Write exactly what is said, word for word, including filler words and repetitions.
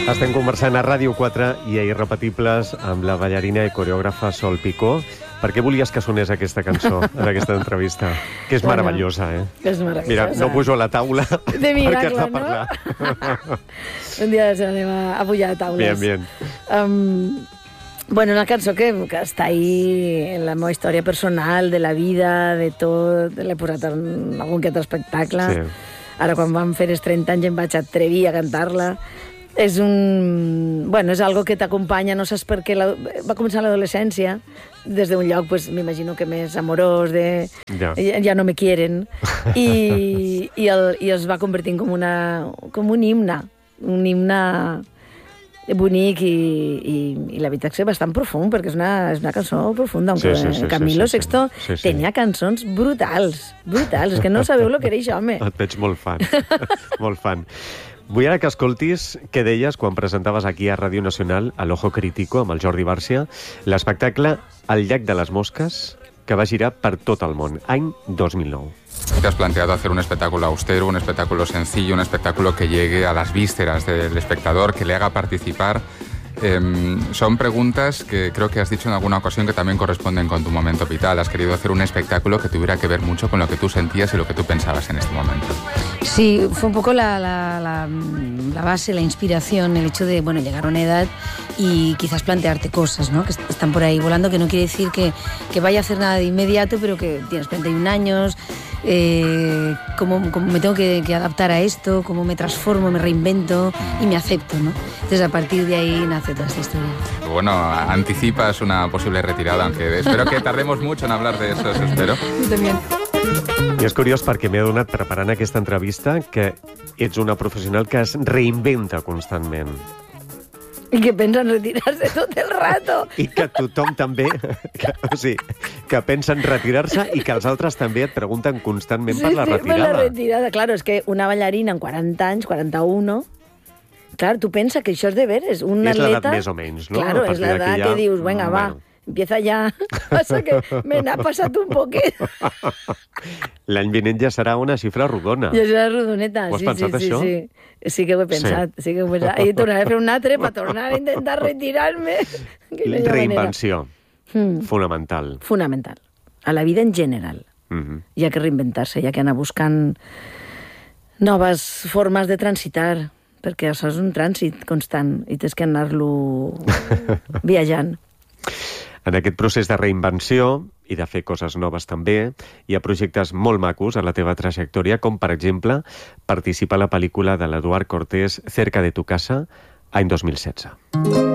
Estem conversant a Ràdio quatre i a Irrepetibles amb la ballarina i coreògrafa Sol Picó. Per què volies que sonés aquesta cançó en aquesta entrevista? Que és bueno, meravellosa, eh? És meravellosa. Mira, no pujo a la taula de miracle, perquè has de no? parlar. Un dia anem a pujar a taules. Bien, bien. Um, bueno, una cançó que, que està ahí en la meva història personal, de la vida, de tot. L'he posat en algun que altre espectacle. Sí. Ara, quan vam fer els trenta anys, em vaig atrevir a cantar-la. És un... Bueno, és algo que t'acompanya, no saps per què... La... Va començar a l'adolescència, des d'un lloc, pues, m'imagino que més amorós, de... Ja. ja no me quieren, i, i, el, i es va convertint com, una, com un himne, un himne bonic i, i, i la veritat és bastant profund, perquè és una, és una cançó profunda. Sí, sí, sí, Camilo sí, sí, Sexto sí, sí. tenia cançons brutals, brutals, és que no sabeu el que era això, home. Et veig molt fan, molt fan. Vull ara que escoltis què deies quan presentaves aquí a Ràdio Nacional a l'Ojo Crítico amb el Jordi Bárcia l'espectacle El llac de les mosques, que va girar per tot el món, any dos mil nou. Te has planteado hacer un espectáculo austero, un espectáculo sencillo, un espectáculo que llegue a las vísceras del espectador, que le haga participar. Eh, son preguntas que creo que has dicho en alguna ocasión que también corresponden con tu momento vital. Has querido hacer un espectáculo que tuviera que ver mucho con lo que tú sentías y lo que tú pensabas en este momento. Sí, fue un poco la, la, la, la base, la inspiración, el hecho de, bueno, llegar a una edad y quizás plantearte cosas, ¿no? Que están por ahí volando, que no quiere decir que, que vaya a hacer nada de inmediato, pero que tienes treinta y un años, eh, cómo, cómo me tengo que, que adaptar a esto, cómo me transformo, me reinvento y me acepto, ¿no? Entonces, a partir de ahí nace toda esta historia. Bueno, anticipas una posible retirada, aunque espero que tardemos mucho en hablar de eso, eso espero. Yo también. I és curiós perquè m'he adonat preparant aquesta entrevista que ets una professional que es reinventa constantment. I que pensen retirar-se tot el rato. I que tothom també, que, o sigui, que pensen retirar-se i que els altres també et pregunten constantment Sí, per la sí, retirada. per la retirada. Claro, és que una ballarina amb quaranta anys, quaranta-un, clar, tu pensa que això és de veres. Un és atleta... l'edat més o menys, no? Claro, A és partir l'edat d'aquí que ja, dius, venga, va, bueno. empieza ja. Passa que me n'ha passat un poquet. L'any vinent ja serà una xifra rodona. Ja serà rodoneta. Ho has sí, pensat, sí, això? Sí, sí. Sí que ho he pensat. Sí. sí que ho he pensat. I tornaré a fer un altre per tornar a intentar retirar-me. No Reinvenció. Hmm. Fonamental. Fonamental. A la vida en general. Mm-hmm. Hi ha que reinventar-se, hi ha que anar buscant noves formes de transitar, perquè això és un trànsit constant i tens que anar-lo viatjant. En aquest procés de reinvenció i de fer coses noves també, hi ha projectes molt macos a la teva trajectòria, com, per exemple, participar a la pel·lícula de l'Eduard Cortés Cerca de tu casa, any dos mil setze.